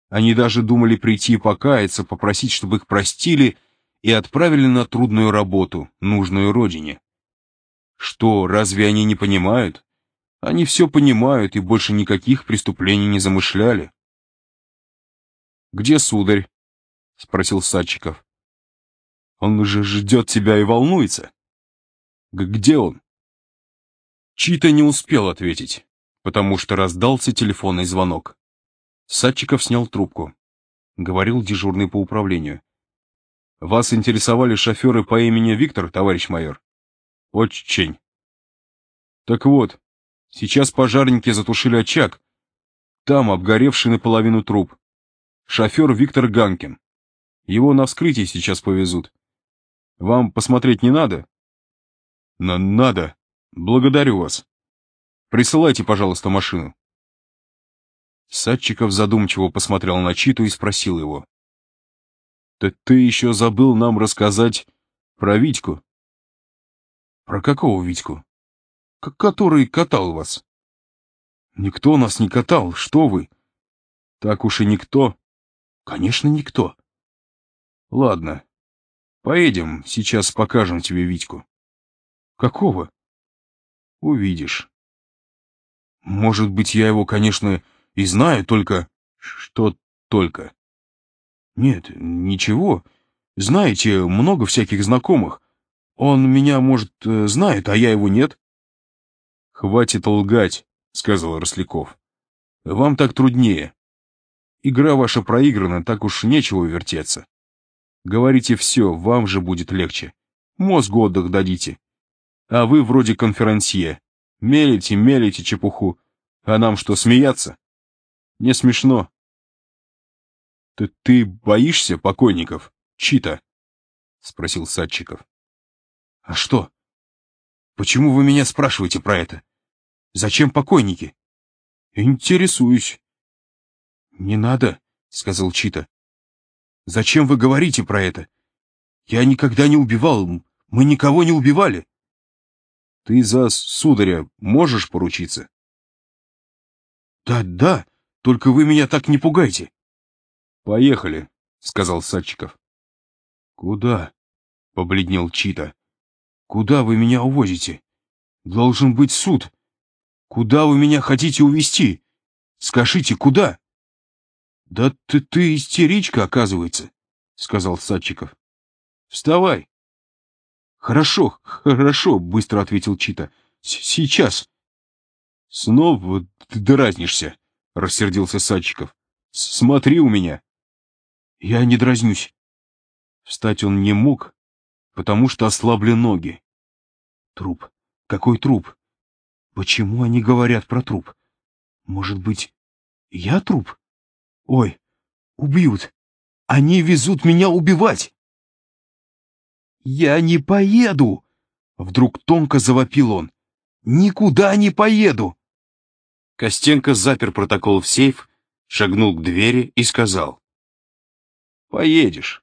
Они даже думали прийти покаяться, попросить, чтобы их простили и отправили на трудную работу, нужную родине. Что, разве они не понимают? Они все понимают и больше никаких преступлений не замышляли. «Где сударь?» — спросил Садчиков. «Он же ждет тебя и волнуется. Где он?» Чита не успел ответить, потому что раздался телефонный звонок. Садчиков снял трубку. Говорил дежурный по управлению. «Вас интересовали шоферы по имени Виктор, товарищ майор?» «Очень. Так вот, сейчас пожарники затушили очаг. Там обгоревший наполовину труп. Шофер Виктор Ганкин. Его на вскрытие сейчас повезут. Вам посмотреть не надо?» «Надо. Благодарю вас. Присылайте, пожалуйста, машину». Садчиков задумчиво посмотрел на Читу и спросил его. Ты еще забыл нам рассказать про Витьку?» «Про какого Витьку?» «Который катал вас». «Никто нас не катал, что вы?» «Так уж и никто». «Конечно, никто». «Ладно, поедем, сейчас покажем тебе Витьку». «Какого?» «Увидишь». «Может быть, я его, конечно, и знаю, только...» «Что только?» «Нет, ничего. Знаете, много всяких знакомых. Он меня, может, знает, а я его нет». «Хватит лгать», — сказал Росляков. «Вам так труднее. Игра ваша проиграна, так уж нечего вертеться. Говорите все, вам же будет легче. Мозгу отдых дадите. А вы вроде конферансье. Мелите чепуху. А нам что, смеяться? Не смешно». «Ты боишься покойников, Чита?» — спросил Садчиков. «А что? Почему вы меня спрашиваете про это? Зачем покойники?» «Интересуюсь». «Не надо», — сказал Чита. «Зачем вы говорите про это? Я никогда не убивал, мы никого не убивали». «Ты за сударя можешь поручиться?» «Да, только вы меня так не пугайте». «Поехали», — сказал Садчиков. «Куда?» — побледнел Чита. «Куда вы меня увозите? Должен быть суд. Куда вы меня хотите увезти? Скажите, куда?» «Да ты истеричка, оказывается», — сказал Садчиков. «Вставай». «Хорошо, быстро ответил Чита. Сейчас». «Снова дразнишься», — рассердился Садчиков. «Смотри у меня». «Я не дразнюсь». Встать он не мог, потому что ослабли ноги. Труп. Какой труп? Почему они говорят про труп? Может быть, я труп? Ой, убьют. Они везут меня убивать. «Я не поеду!» Вдруг тонко завопил он. «Никуда не поеду!» Костенко запер протокол в сейф, шагнул к двери и сказал: «Поедешь».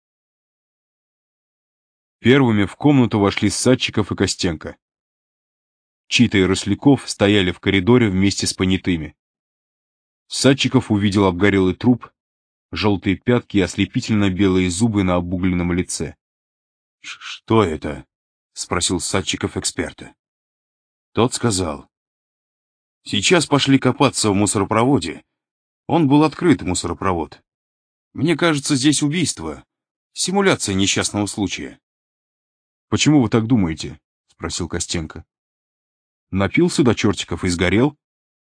Первыми в комнату вошли Садчиков и Костенко. Чита и Росляков стояли в коридоре вместе с понятыми. Садчиков увидел обгорелый труп, желтые пятки и ослепительно белые зубы на обугленном лице. «Что это?» — спросил Садчиков эксперта. Тот сказал: «Сейчас пошли копаться в мусоропроводе. Он был открыт, мусоропровод. Мне кажется, здесь убийство. Симуляция несчастного случая». «Почему вы так думаете?» — спросил Костенко. «Напился до чертиков и сгорел?»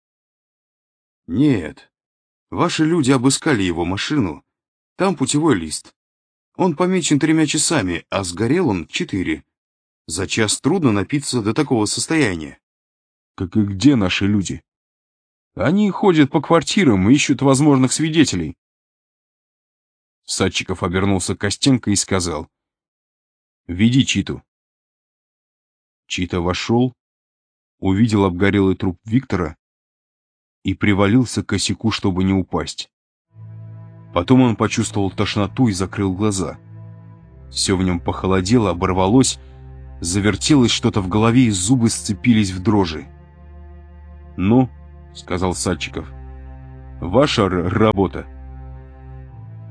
«Нет. Ваши люди обыскали его машину. Там путевой лист. Он помечен 3 часами, а сгорел он 4. За час трудно напиться до такого состояния». «Как и где наши люди?» «Они ходят по квартирам и ищут возможных свидетелей». Садчиков обернулся к Костенко и сказал: «Веди Читу». Чита вошел, увидел обгорелый труп Виктора и привалился к косяку, чтобы не упасть. Потом он почувствовал тошноту и закрыл глаза. Все в нем похолодело, оборвалось, завертелось что-то в голове, и зубы сцепились в дрожи. «Ну, — сказал Садчиков, — ваша работа».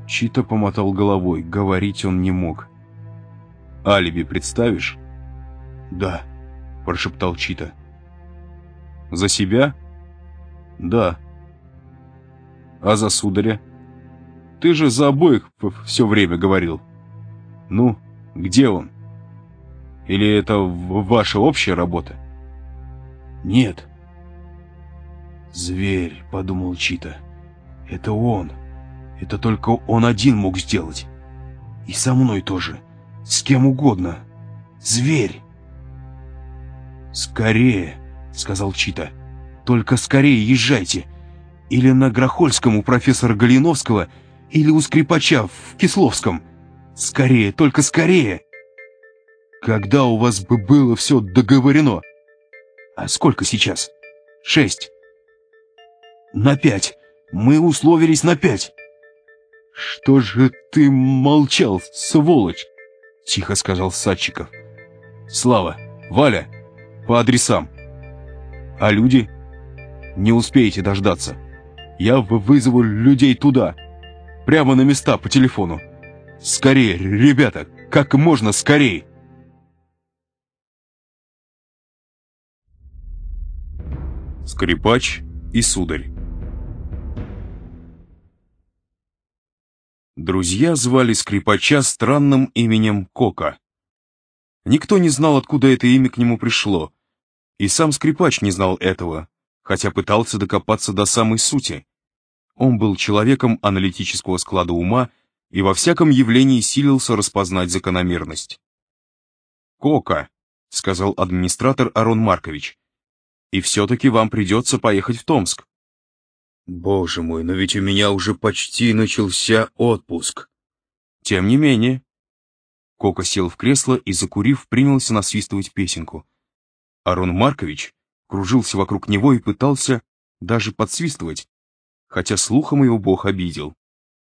Чита помотал головой, говорить он не мог. «Алиби представишь?» «Да», — прошептал Чита. «За себя?» «Да». «А за сударя?» «Ты же за обоих все время говорил». «Ну, где он? Или это ваша общая работа?» «Нет». «Зверь», — подумал Чита. «Это он. Это только он один мог сделать. И со мной тоже. С кем угодно. Зверь». «Скорее», — сказал Чита. «Только скорее езжайте. Или на Грохольском у профессора Галиновского, или у скрипача в Кисловском. Скорее, только скорее». «Когда у вас бы было все договорено?» «А сколько сейчас?» 6. «На 5. Мы условились на 5. «Что же ты молчал, сволочь?» — тихо сказал Садчиков. «Слава, Валя, по адресам. А люди? Не успеете дождаться. Я вызову людей туда. Прямо на места по телефону. Скорее, ребята, как можно скорее!» Скрипач и сударь. Друзья звали скрипача странным именем Кока. Никто не знал, откуда это имя к нему пришло, и сам скрипач не знал этого, хотя пытался докопаться до самой сути. Он был человеком аналитического склада ума и во всяком явлении силился распознать закономерность. «Кока», — сказал администратор Арон Маркович, — «и все-таки вам придется поехать в Томск». «Боже мой, но ведь у меня уже почти начался отпуск». «Тем не менее». Кока сел в кресло и, закурив, принялся насвистывать песенку. Арон Маркович кружился вокруг него и пытался даже подсвистывать, хотя слухом его Бог обидел.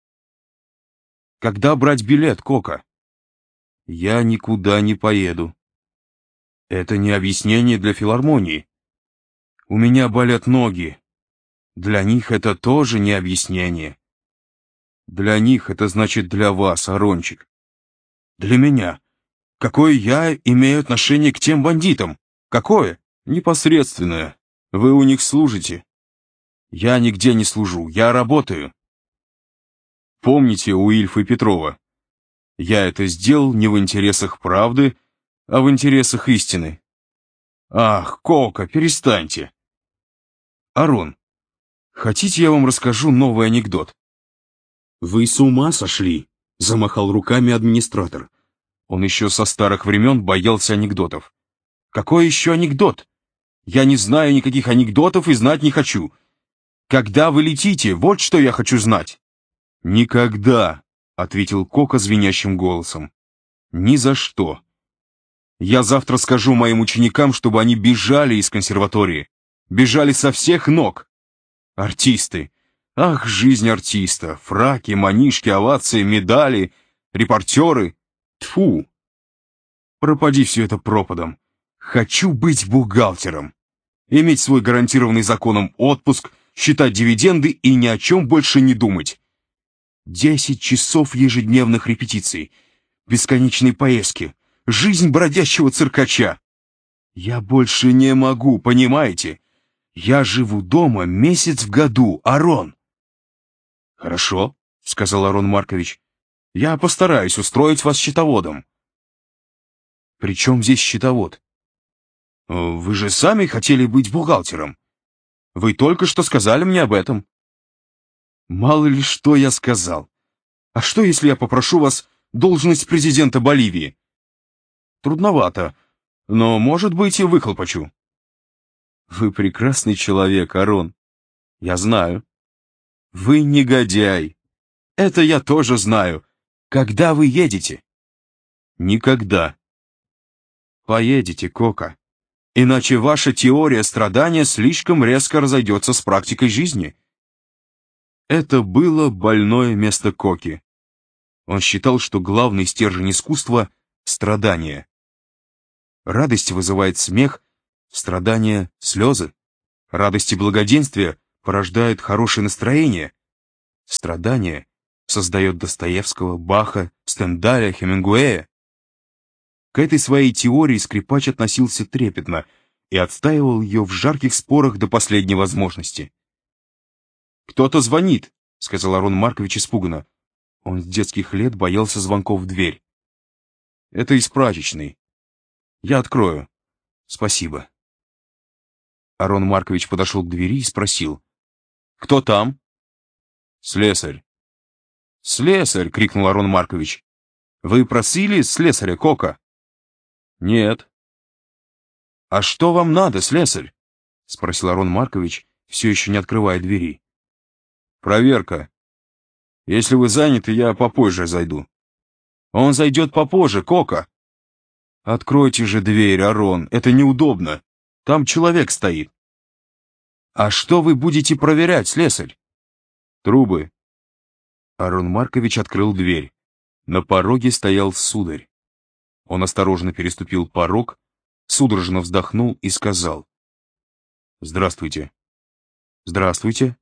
«Когда брать билет, Кока?» «Я никуда не поеду». «Это не объяснение для филармонии. У меня болят ноги. Для них это тоже не объяснение. Для них это значит для вас, Арончик. Для меня. Какое я имею отношение к тем бандитам? Какое? Непосредственное. Вы у них служите. Я нигде не служу, я работаю. Помните у Ильфа и Петрова? Я это сделал не в интересах правды, а в интересах истины. Ах, Кока, перестаньте. Арон, хотите, я вам расскажу новый анекдот? Вы с ума сошли? Замахал руками администратор. Он еще со старых времен боялся анекдотов. Какой еще анекдот? Я не знаю никаких анекдотов и знать не хочу. Когда вы летите, вот что я хочу знать. Никогда, ответил Кока звенящим голосом. Ни за что. Я завтра скажу моим ученикам, чтобы они бежали из консерватории. Бежали со всех ног. Артисты. Ах, жизнь артиста. Фраки, манишки, овации, медали, репортеры. Тьфу. Пропади все это пропадом. Хочу быть бухгалтером. Иметь свой гарантированный законом отпуск, считать дивиденды и ни о чем больше не думать. 10 часов ежедневных репетиций. Бесконечные поездки. Жизнь бродячего циркача. Я больше не могу, понимаете? Я живу дома месяц в году, Арон. Хорошо, сказал Арон Маркович. Я постараюсь устроить вас счетоводом. При чем здесь счетовод? Вы же сами хотели быть бухгалтером. Вы только что сказали мне об этом. Мало ли что я сказал. А что, если я попрошу вас должность президента Боливии? Трудновато, но, может быть, и выхлопочу. Вы прекрасный человек, Арон. Я знаю. Вы негодяй. Это я тоже знаю. Когда вы едете? Никогда. Поедете, Кока. Иначе ваша теория страдания слишком резко разойдется с практикой жизни. Это было больное место Коки. Он считал, что главный стержень искусства — страдание. Радость вызывает смех, страдание — слезы. Радость и благоденствие порождают хорошее настроение. Страдание создает Достоевского, Баха, Стендаля, Хемингуэя. К этой своей теории скрипач относился трепетно и отстаивал ее в жарких спорах до последней возможности. «Кто-то звонит», — сказал Арон Маркович испуганно. Он с детских лет боялся звонков в дверь. «Это из прачечной. Я открою. Спасибо». Арон Маркович подошел к двери и спросил. «Кто там?» «Слесарь». «Слесарь!» — крикнул Арон Маркович. «Вы просили слесаря, Кока?» «Нет». «А что вам надо, слесарь?» — спросил Арон Маркович, все еще не открывая двери. «Проверка. Если вы заняты, я попозже зайду». «Он зайдет попозже, Кока». «Откройте же дверь, Арон, это неудобно. Там человек стоит». «А что вы будете проверять, слесарь?» «Трубы». Арон Маркович открыл дверь. На пороге стоял сударь. Он осторожно переступил порог, судорожно вздохнул и сказал: «Здравствуйте». «Здравствуйте».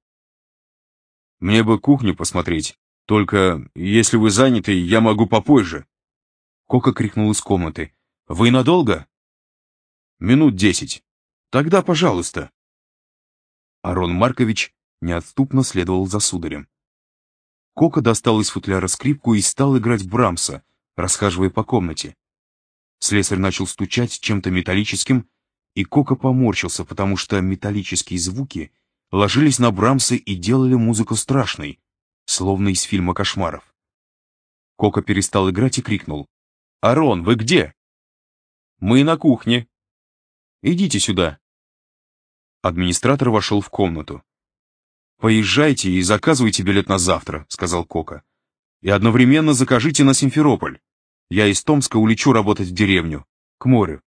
«Мне бы кухню посмотреть, только если вы заняты, я могу попозже». Кока крикнул из комнаты: «Вы надолго?» «Минут 10. Тогда пожалуйста». Арон Маркович неотступно следовал за сударем. Кока достал из футляра скрипку и стал играть Брамса, расхаживая по комнате. Слесарь начал стучать чем-то металлическим, и Кока поморщился, потому что металлические звуки ложились на Брамса и делали музыку страшной, словно из фильма кошмаров. Кока перестал играть и крикнул: «Арон, вы где?» «Мы на кухне». «Идите сюда». Администратор вошел в комнату. «Поезжайте и заказывайте билет на завтра», — сказал Кока. «И одновременно закажите на Симферополь. Я из Томска улечу работать в деревню, к морю».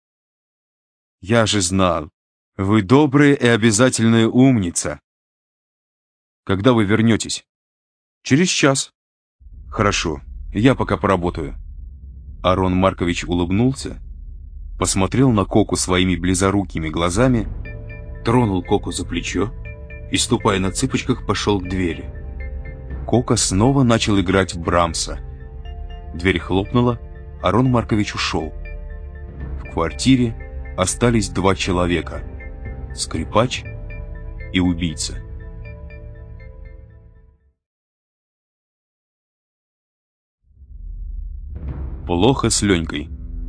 «Я же знал. Вы добрая и обязательная умница». «Когда вы вернетесь?» «Через час». «Хорошо, я пока поработаю». Арон Маркович улыбнулся, посмотрел на Коку своими близорукими глазами, тронул Коку за плечо и, ступая на цыпочках, пошел к двери. Кока снова начал играть Брамса. Дверь хлопнула, Арон Маркович ушел. В квартире остались два человека — скрипач и убийца. Плохо с Ленькой.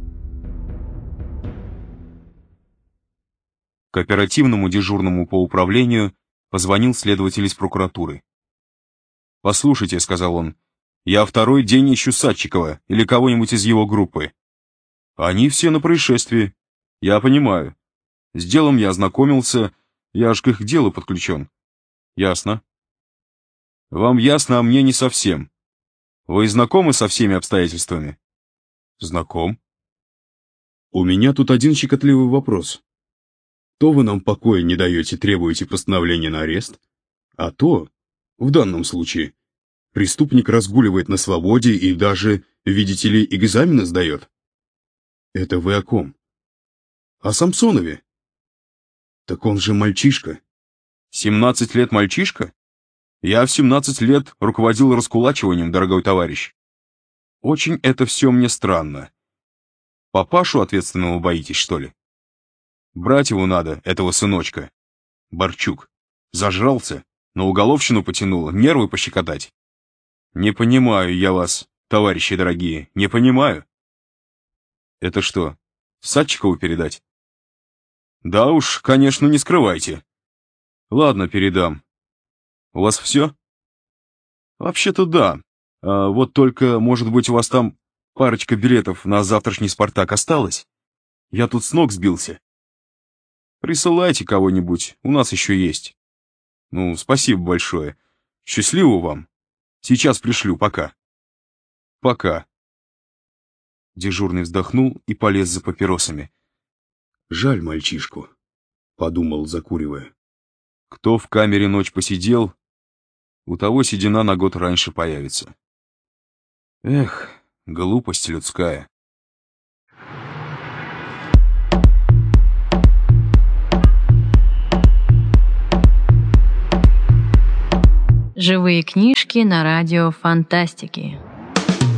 К оперативному дежурному по управлению позвонил следователь из прокуратуры. «Послушайте», — сказал он, — «я второй день ищу Садчикова или кого-нибудь из его группы. Они все на происшествии. Я понимаю. С делом я ознакомился, я аж к их делу подключен». «Ясно». «Вам ясно, а мне не совсем. Вы знакомы со всеми обстоятельствами?» «Знаком». «У меня тут один щекотливый вопрос. То вы нам покоя не даете, требуете постановления на арест, а то, в данном случае, преступник разгуливает на свободе и даже, видите ли, экзамены сдает». «Это вы о ком?» «О Самсонове». «Так он же мальчишка». 17 лет мальчишка? Я в 17 лет руководил раскулачиванием, дорогой товарищ. Очень это все мне странно. Папашу ответственного боитесь, что ли? Брать его надо, этого сыночка. Борчук. Зажрался, на уголовщину потянул, нервы пощекотать. Не понимаю я вас, товарищи дорогие, не понимаю. Это что, Садчикову передать? Да уж, конечно, не скрывайте. Ладно, передам. У вас все? Вообще-то да. Вот только, может быть, у вас там парочка билетов на завтрашний «Спартак» осталось? Я тут с ног сбился. Присылайте кого-нибудь, у нас еще есть. Ну, спасибо большое. Счастливо вам. Сейчас пришлю, пока. Пока. Дежурный вздохнул и полез за папиросами. «Жаль мальчишку», — подумал, закуривая. «Кто в камере ночь посидел, у того седина на год раньше появится». Эх, глупость людская. Живые книжки на радио фантастики.